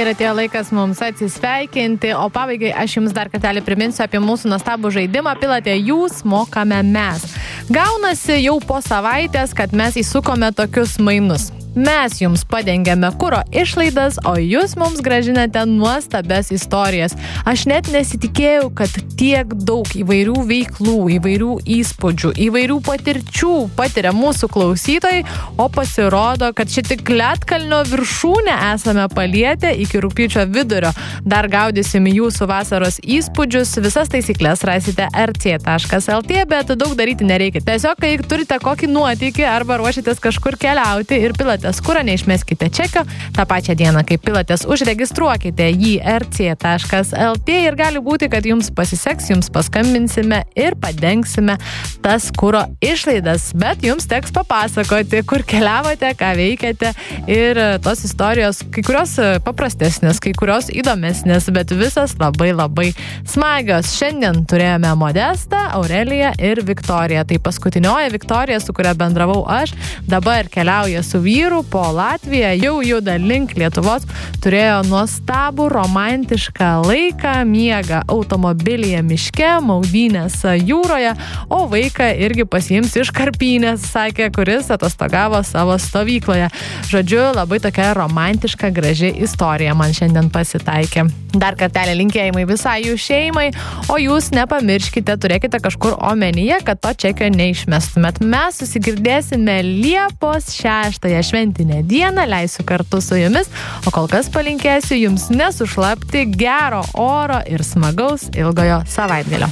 ir atėjo laikas mums atsisveikinti, o pabaigai aš jums dar kartelį priminsiu apie mūsų nuostabų žaidimą Pilate jūs, mokame mes. Gaunasi jau po savaitės, kad mes įsukome tokius mainus. Mes jums padengiame kuro išlaidas, o jūs mums gražinate nuostabes istorijas. Aš net nesitikėjau, kad tiek daug įvairių veiklų, įvairių įspūdžių, įvairių patirčių patiria mūsų klausytojai, o pasirodo, kad šitik Lietkalnio viršūnę esame palietę iki rugpjūčio vidurio. Dar gaudysim jūsų vasaros įspūdžius, visas taisyklės rasite rc.lt, bet daug daryti nereikia. Tiesiog, kai turite kokį nuotykį arba ruošitės kažkur keliauti ir pilate kurą, neišmeskite čekio. Ta pačią dieną, kai pilatės, užregistruokite jį rc.lt ir gali būti, kad jums pasiseks, jums paskambinsime ir padengsime tas kuro išlaidas. Bet jums teks papasakoti, kur keliavote, ką veikiate ir tos istorijos, kai kurios paprastesnės, kai kurios įdomesnės, bet visas labai labai smagios. Šiandien turėjome Modestą, Aureliją ir Viktoriją. Tai paskutinioji Viktorija, su kuria bendravau aš, dabar keliauja su vyru po Latviją, jau juda link Lietuvos, turėjo nuostabų romantišką laiką, miega automobilyje miške, maudynės jūroje, o vaiką irgi pasiims iš Karpynės, sakė, kuris atostogavo savo stovykloje. Žodžiu, labai tokia romantiška, graži istorija man šiandien pasitaikė. Dar kartelį linkėjimai visai jų šeimai, o jūs nepamirškite, turėkite kažkur omenyje, kad to čekio neišmestumėt. Mes susigirdėsime Liepos 6 šventinę dieną, leisiu kartu su jumis, o kol kas palinkėsiu jums nesušlapti, gero oro ir smagaus ilgojo savaitgalio.